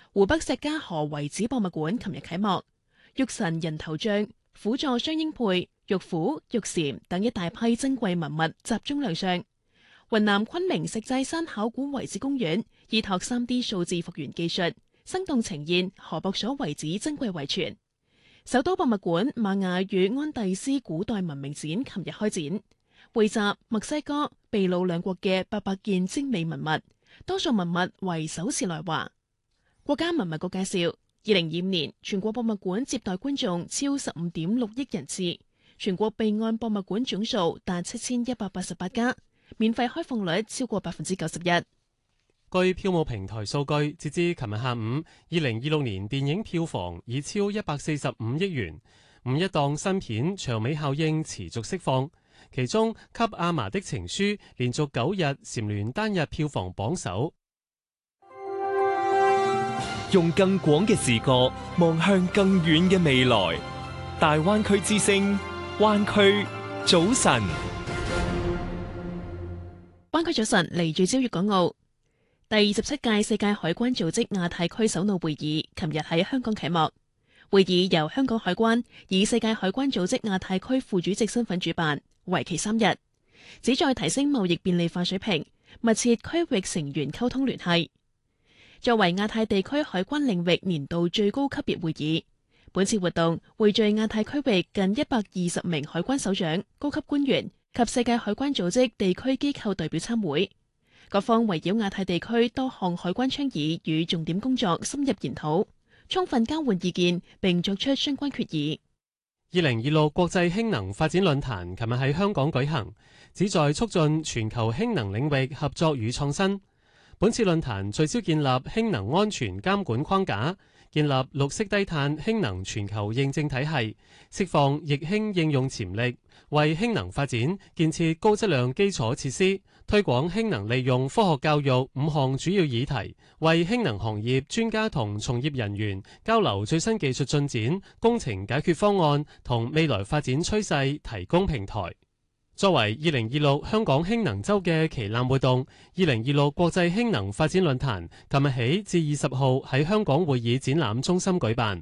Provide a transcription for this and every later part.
湖北石家河遺址博物館琴日啟幕，玉神人頭像、輔助雙鷹配、玉虎、玉蟾等一大批珍貴文物集中亮相。雲南昆明石寨山考古遺址公園依託 3D 數字復原技術，生動呈現河博所遺址珍貴遺存。首都博物館瑪雅與安第斯古代文明展琴日開展，匯集墨西哥、秘魯兩國嘅800件精美文物，多數文物為首次來華。國家文物局介紹，2025年全國博物館接待觀眾超15.6億人次，全國備案博物館總數達7188家，免費開放率超過91%。 據票務平台數據，截至琴日下午，2026年電影票房已超145億元。五一檔新片長尾效應持續釋放，其中《給阿嫲的情書》連續9日蟬聯單日票房榜首。 用更廣嘅視角望向更遠嘅未來，大灣區之聲，灣區早晨。 灣區早晨嚟聚焦粵港澳。第27屆世界海關組織亞太區首腦會議琴日喺香港啟幕。會議由香港海關以世界海關組織亞太區副主席身份主辦，為期3日，旨在提升貿易便利化水平，密切區域成員溝通聯繫。作為亞太地區海關領域年度最高級別會議，本次活動匯聚亞太區域近120名海關首長、高級官員及世界海關組織地區機構代表參會。各方圍繞亞太地區多項海關倡議與重點工作深入研討，充分交換意見並作出相關決議。 2026國際氫能發展論壇琴日喺香港舉行，旨在促進全球氫能領域合作與創新。本次論壇聚焦建立氫能安全監管框架，建立綠色低碳氫能全球認證體系，釋放液氫應用潛力，為氫能發展建設高質量基礎設施，推廣氫能利用科學教育5項主要議題，為氫能行業專家同從業人員交流最新技術進展、工程解決方案同未來發展趨勢提供平台。作為2026香港氫能週嘅旗艦活動，2026國際氫能發展論壇琴日起至20號喺香港會議展覽中心舉辦。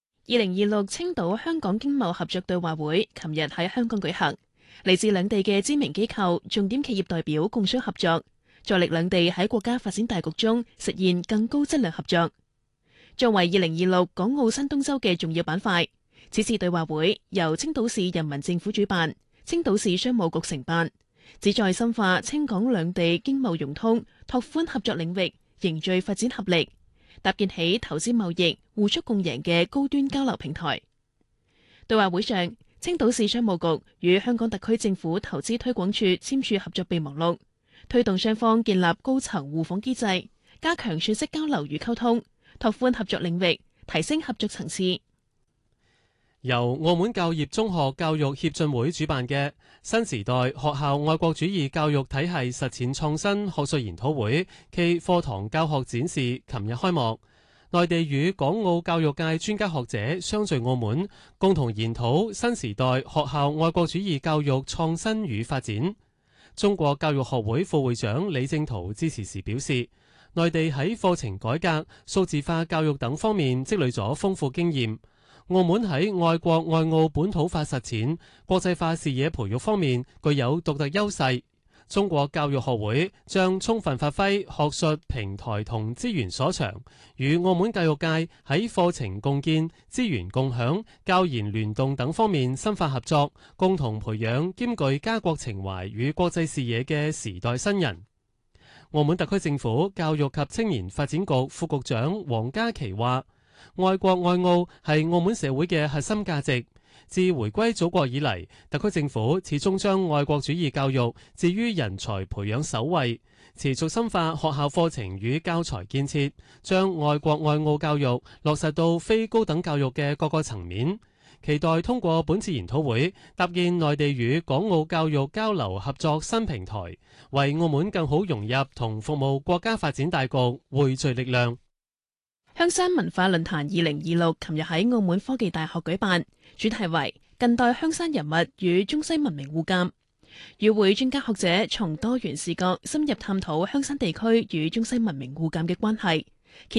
2026青島香港經貿合作對話會琴日喺香港舉行，嚟自兩地嘅知名機構、重點企業代表共商合作，助力兩地喺國家發展大局中實現更高質量合作。作為2026港澳新東周嘅重要板塊，此次對話會由青島市人民政府主辦，青島市商務局承辦，旨在深化青港兩地經貿融通，拓寬合作領域，凝聚發展合力，搭建起投資貿易互促共贏嘅高端交流平台。對話會上，青島市商務局與香港特區政府投資推廣署簽署合作備忘錄，推動雙方建立高層互訪機制，加強信息交流與溝通，拓寬合作領域，提升合作層次。 由澳門教業中學教育協進會主辦嘅新時代學校愛國主義教育體系實踐創新學術研討會暨課堂教學展示琴日開幕。內地與港澳教育界專家學者相聚澳門，共同研討新時代學校愛國主義教育創新與發展。中國教育學會副會長李正濤致辭時表示，內地喺課程改革、數字化教育等方面積累咗豐富經驗。澳門喺愛國愛澳本土化實踐、國際化視野培育方面具有獨特優勢。中國教育學會將充分發揮學術平台同資源所長，與澳門教育界喺課程共建、資源共享、教研聯動等方面深化合作，共同培養兼具家國情懷與國際視野嘅時代新人。澳門特區政府教育及青年發展局副局長黃家琪話，愛國愛澳係澳門社會嘅核心價值。自回歸祖國以嚟，特區政府始終將愛國主義教育置於人才培養首位，持續深化學校課程與教材建設，將愛國愛澳教育落實到非高等教育嘅各個層面。期待通過本次研討會，搭建內地與港澳教育交流合作新平台，為澳門更好融入同服務國家發展大局匯聚力量。 香山文化論壇2026琴日喺澳門科技大學舉辦，主題為近代香山人物與中西文明互鑒。與會專家學者從多元視角深入探討香山地區與中西文明互鑒嘅關係。